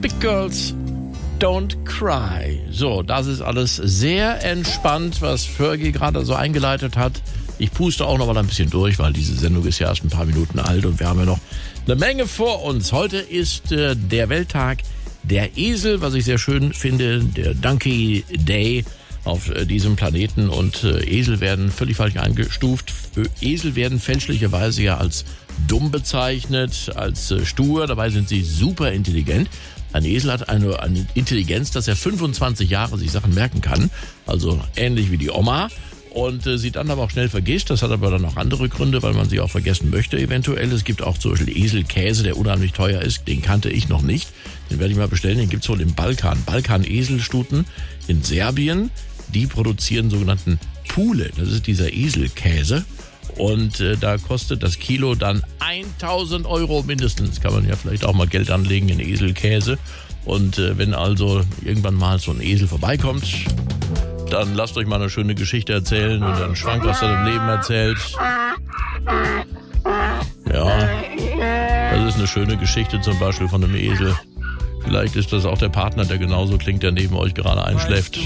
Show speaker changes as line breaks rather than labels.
Big Girls Don't Cry. So, das ist alles sehr entspannt, was Fergie gerade so eingeleitet hat. Ich puste auch noch mal ein bisschen durch, weil diese Sendung ist ja erst ein paar Minuten alt und wir haben ja noch eine Menge vor uns. Heute ist der Welttag der Esel, was ich sehr schön finde, der Donkey Day auf diesem Planeten. Und Esel werden völlig falsch eingestuft. Esel werden fälschlicherweise ja als dumm bezeichnet, als stur. Dabei sind sie super intelligent. Ein Esel hat eine Intelligenz, dass er 25 Jahre sich Sachen merken kann. Also ähnlich wie die Oma. Und sie dann aber auch schnell vergisst. Das hat aber dann auch andere Gründe, weil man sie auch vergessen möchte eventuell. Es gibt auch zum Beispiel Eselkäse, der unheimlich teuer ist. Den kannte ich noch nicht. Den werde ich mal bestellen. Den gibt's wohl im Balkan. Balkan-Eselstuten in Serbien. Die produzieren sogenannten Pule. Das ist dieser Eselkäse. Und da kostet das Kilo dann 1.000 Euro mindestens. Kann man ja vielleicht auch mal Geld anlegen in Eselkäse. Und wenn also irgendwann mal so ein Esel vorbeikommt, dann lasst euch mal eine schöne Geschichte erzählen und einen Schwank aus seinem Leben erzählt. Ja, das ist eine schöne Geschichte zum Beispiel von einem Esel. Vielleicht ist das auch der Partner, der genauso klingt, der neben euch gerade einschläft.